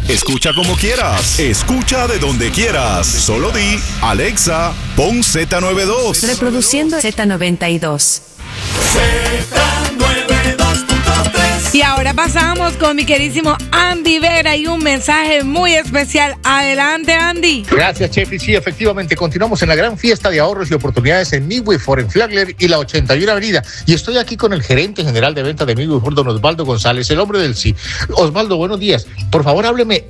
Escucha como quieras. Escucha de donde quieras. Solo di, Alexa, pon Z92. Reproduciendo Z92. Y ahora pasamos con mi queridísimo Andy Vera y un mensaje muy especial. Adelante, Andy. Gracias, Chef. Y sí, efectivamente, continuamos en la gran fiesta de ahorros y oportunidades en Midway Ford en Flagler y la 81 Avenida. Y estoy aquí con el gerente general de venta de Midway Ford, don Osvaldo González, el hombre del sí. Osvaldo, buenos días. Por favor, hábleme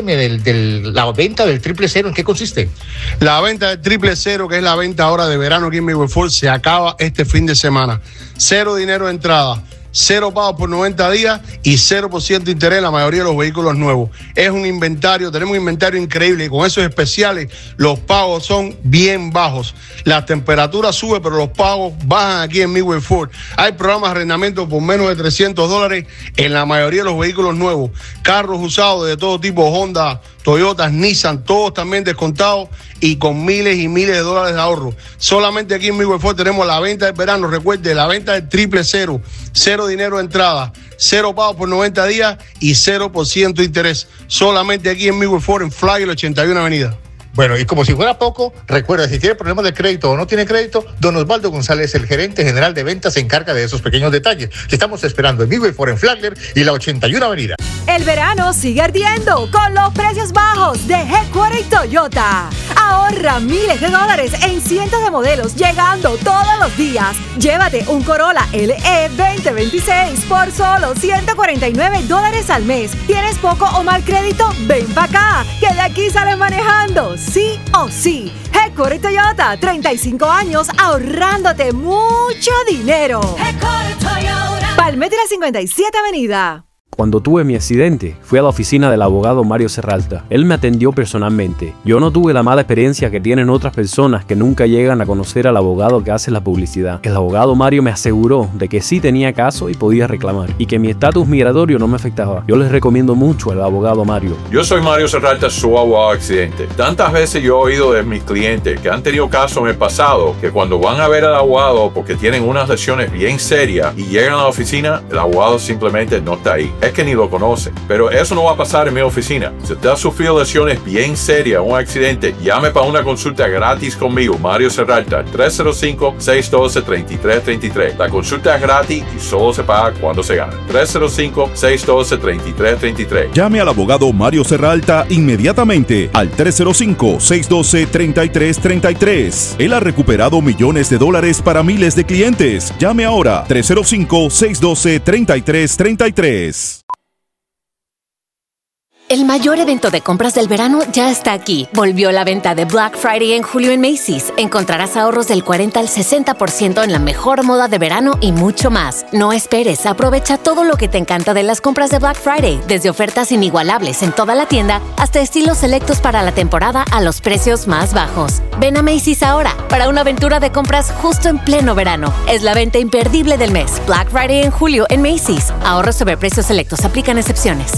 de la venta del 000. ¿En qué consiste? La venta del 000, que es la venta ahora de verano aquí en Midway Ford, se acaba este fin de semana. 0 dinero de entrada. 0 pagos por 90 días y 0% de interés en la mayoría de los vehículos nuevos. Es un inventario, tenemos un inventario increíble y con esos especiales los pagos son bien bajos. La temperatura sube, pero los pagos bajan aquí en Midway Ford. Hay programas de arrendamiento por menos de $300 en la mayoría de los vehículos nuevos. Carros usados de todo tipo, Honda, Toyotas, Nissan, todos también descontados y con miles y miles de dólares de ahorro. Solamente aquí en Midway Ford tenemos la venta del verano. Recuerde, la venta del 000, 0 dinero de entrada, 0 pagos por 90 días y 0% de interés. Solamente aquí en Midway Ford en Flagler 81 Avenida. Bueno, y como si fuera poco, recuerda, si tiene problemas de crédito o no tiene crédito, don Osvaldo González, el gerente general de ventas, se encarga de esos pequeños detalles que estamos esperando en Midway Ford en Flagler y la 81 Avenida. El verano sigue ardiendo con los precios bajos de Headquarter Toyota. Ahorra miles de dólares en cientos de modelos llegando todos los días. Llévate un Corolla LE 2026 por solo $149 al mes. ¿Tienes poco o mal crédito? Ven para acá, que de aquí sales manejando. Sí o sí. Headquarter Toyota, 35 años ahorrándote mucho dinero. Headquarter Toyota. Palmetto 57 Avenida. Cuando tuve mi accidente, fui a la oficina del abogado Mario Serralta. Él me atendió personalmente. Yo no tuve la mala experiencia que tienen otras personas que nunca llegan a conocer al abogado que hace la publicidad. El abogado Mario me aseguró de que sí tenía caso y podía reclamar, y que mi estatus migratorio no me afectaba. Yo les recomiendo mucho al abogado Mario. Yo soy Mario Serralta, su abogado de accidente. Tantas veces yo he oído de mis clientes que han tenido casos en el pasado, que cuando van a ver al abogado porque tienen unas lesiones bien serias y llegan a la oficina, el abogado simplemente no está ahí. Es que ni lo conoce. Pero eso no va a pasar en mi oficina. Si usted ha sufrido lesiones bien serias, un accidente, llame para una consulta gratis conmigo, Mario Serralta, 305-612-3333. La consulta es gratis y solo se paga cuando se gana. 305-612-3333. Llame al abogado Mario Serralta inmediatamente al 305-612-3333. Él ha recuperado millones de dólares para miles de clientes. Llame ahora, 305-612-3333. El mayor evento de compras del verano ya está aquí. Volvió la venta de Black Friday en julio en Macy's. Encontrarás ahorros del 40 al 60% en la mejor moda de verano y mucho más. No esperes, aprovecha todo lo que te encanta de las compras de Black Friday, desde ofertas inigualables en toda la tienda hasta estilos selectos para la temporada a los precios más bajos. Ven a Macy's ahora para una aventura de compras justo en pleno verano. Es la venta imperdible del mes. Black Friday en julio en Macy's. Ahorros sobre precios selectos. Aplican excepciones.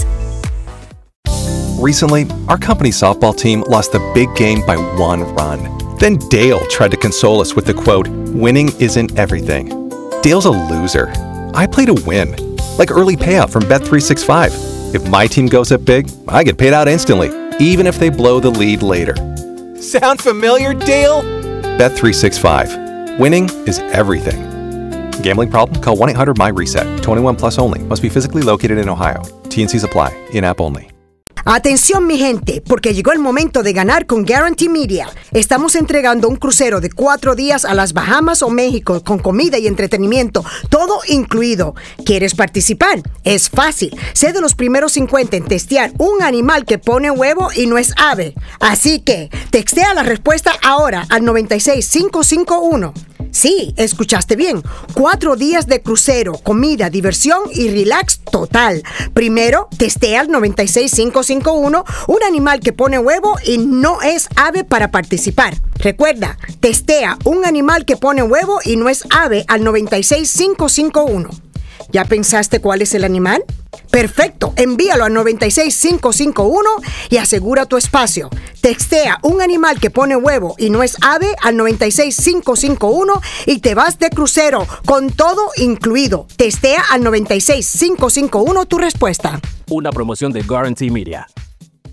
Recently, our company softball team lost the big game by 1 run. Then Dale tried to console us with the quote, "Winning isn't everything." Dale's a loser. I play to win. Like early payout from Bet365. If my team goes up big, I get paid out instantly, even if they blow the lead later. Sound familiar, Dale? Bet365. Winning is everything. Gambling problem? Call 1-800-MY-RESET. 21 plus only. Must be physically located in Ohio. T&Cs apply. In-app only. Atención mi gente, porque llegó el momento de ganar con Guarantee Media. Estamos entregando un crucero de 4 días a las Bahamas o México con comida y entretenimiento, todo incluido. ¿Quieres participar? Es fácil. Sé de los primeros 50 en testear un animal que pone huevo y no es ave. Así que textea la respuesta ahora al 96551. Sí, escuchaste bien. 4 días de crucero, comida, diversión y relax total. Primero, testea al 96551 un animal que pone huevo y no es ave para participar. Recuerda, testea un animal que pone huevo y no es ave al 96551. ¿Ya pensaste cuál es el animal? Perfecto, envíalo a 96551 y asegura tu espacio. Textea un animal que pone huevo y no es ave al 96551 y te vas de crucero con todo incluido. Testea al 96551 tu respuesta. Una promoción de Guarantee Media.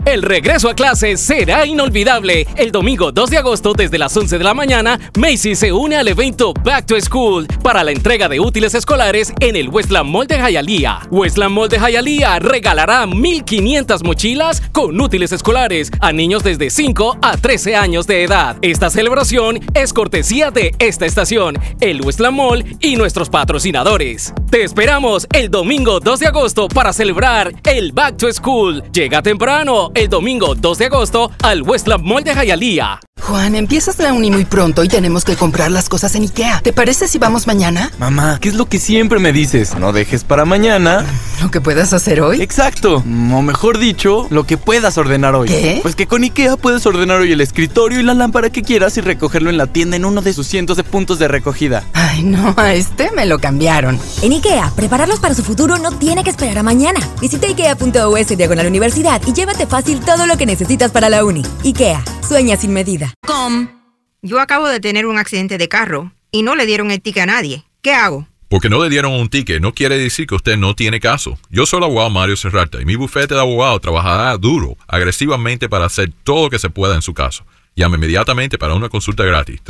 El regreso a clases será inolvidable. El domingo 2 de agosto desde las 11 de la mañana, Macy's se une al evento Back to School para la entrega de útiles escolares en el Westland Mall de Hialeah. Westland Mall de Hialeah regalará 1,500 mochilas con útiles escolares a niños desde 5 a 13 años de edad. Esta celebración es cortesía de esta estación, el Westland Mall y nuestros patrocinadores. Te esperamos el domingo 2 de agosto para celebrar el Back to School. Llega temprano el domingo 2 de agosto al Westland Mall de Hialeah. Juan, empiezas la uni muy pronto y tenemos que comprar las cosas en IKEA. ¿Te parece si vamos mañana? Mamá, ¿qué es lo que siempre me dices? No dejes para mañana ¿lo que puedas hacer hoy? Exacto, o mejor dicho, lo que puedas ordenar hoy. ¿Qué? Pues que con IKEA puedes ordenar hoy el escritorio y la lámpara que quieras y recogerlo en la tienda en uno de sus cientos de puntos de recogida. Ay, no, a este me lo cambiaron. En IKEA, prepararlos para su futuro no tiene que esperar a mañana. Visita ikea.us/universidad y llévate fácil todo lo que necesitas para la uni. IKEA, sueña sin medida. Yo acabo de tener un accidente de carro y no le dieron el ticket a nadie. ¿Qué hago? Porque no le dieron un ticket no quiere decir que usted no tiene caso. Yo soy el abogado Mario Serralta y mi bufete de abogado trabajará duro, agresivamente para hacer todo lo que se pueda en su caso. Llame inmediatamente para una consulta gratis.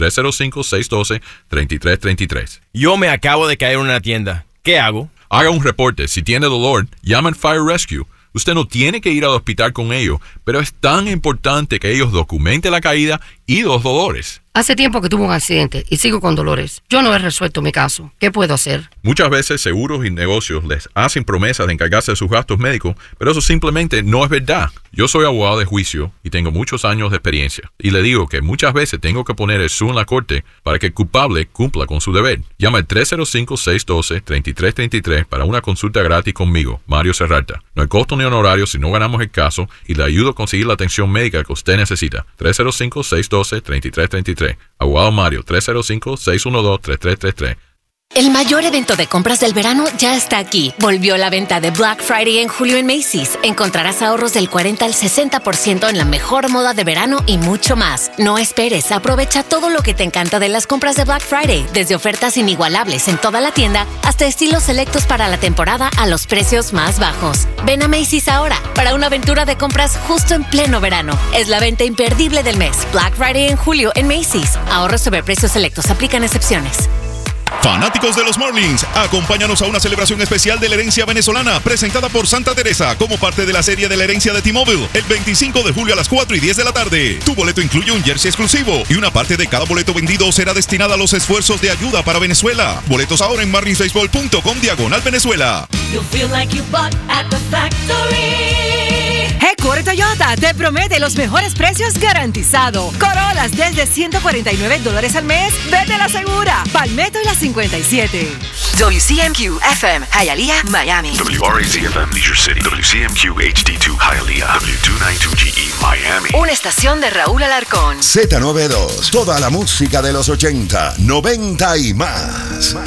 305-612-3333. Yo me acabo de caer en una tienda. ¿Qué hago? Haga un reporte. Si tiene dolor, llame al Fire Rescue. Usted no tiene que ir al hospital con ellos, pero es tan importante que ellos documenten la caída y los dolores. Hace tiempo que tuve un accidente y sigo con dolores. Yo no he resuelto mi caso. ¿Qué puedo hacer? Muchas veces seguros y negocios les hacen promesas de encargarse de sus gastos médicos, pero eso simplemente no es verdad. Yo soy abogado de juicio y tengo muchos años de experiencia. Y le digo que muchas veces tengo que poner el su en la corte para que el culpable cumpla con su deber. Llama al 305-612-3333 para una consulta gratis conmigo, Mario Serralta. No hay costo ni honorario si no ganamos el caso y le ayudo a conseguir la atención médica que usted necesita. 305-612-3333. Abogado Mario, 305-612-3333. El mayor evento de compras del verano ya está aquí. Volvió la venta de Black Friday en julio en Macy's. Encontrarás ahorros del 40 al 60% en la mejor moda de verano y mucho más. No esperes, aprovecha todo lo que te encanta de las compras de Black Friday, desde ofertas inigualables en toda la tienda hasta estilos selectos para la temporada a los precios más bajos. Ven a Macy's ahora para una aventura de compras justo en pleno verano. Es la venta imperdible del mes. Black Friday en julio en Macy's. Ahorros sobre precios selectos. Aplican excepciones. Fanáticos de los Marlins, acompáñanos a una celebración especial de la herencia venezolana presentada por Santa Teresa como parte de la serie de la herencia de T-Mobile el 25 de julio a las 4:10 de la tarde. Tu boleto incluye un jersey exclusivo y una parte de cada boleto vendido será destinada a los esfuerzos de ayuda para Venezuela. Boletos ahora en marlinsbaseball.com/Venezuela. Headquarter Toyota te promete los mejores precios garantizados. Corolas desde $149 al mes. Vete la segura. Palmetto y la 57. WCMQ FM, Hialeah, Miami. WRAC FM, Leisure City. WCMQ HD2, Hialeah. W292GE, Miami. Una estación de Raúl Alarcón. Z92, toda la música de los 80, 90 y más.